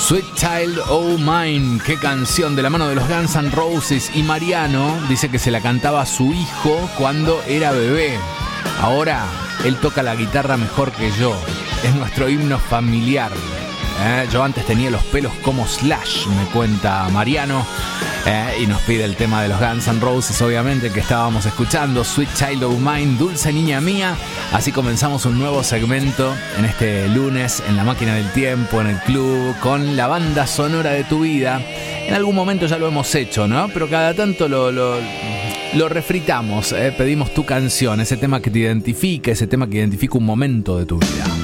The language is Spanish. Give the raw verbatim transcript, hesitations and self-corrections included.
Sweet Child O' Mine, qué canción, de la mano de los Guns N' Roses. Y Mariano dice que se la cantaba a su hijo cuando era bebé. Ahora él toca la guitarra mejor que yo. Es nuestro himno familiar. ¿Eh? Yo antes tenía los pelos como Slash, me cuenta Mariano. Eh, y nos pide el tema de los Guns N' Roses, obviamente, que estábamos escuchando, Sweet Child O' Mine, Dulce Niña Mía. Así comenzamos un nuevo segmento en este lunes en La Máquina del Tiempo, en el club, con la banda sonora de tu vida. En algún momento ya lo hemos hecho, ¿no? Pero cada tanto lo, lo, lo refritamos, eh. Pedimos tu canción, ese tema que te identifique, ese tema que identifica un momento de tu vida.